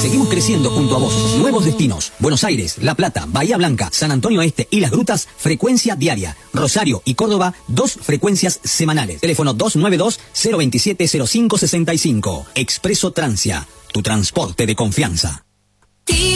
Seguimos creciendo junto a vos. Nuevos destinos. Buenos Aires, La Plata, Bahía Blanca, San Antonio Este y Las Grutas, frecuencia diaria. Rosario y Córdoba, 2 frecuencias semanales. Teléfono 292-027-0565. Expreso Transia, tu transporte de confianza.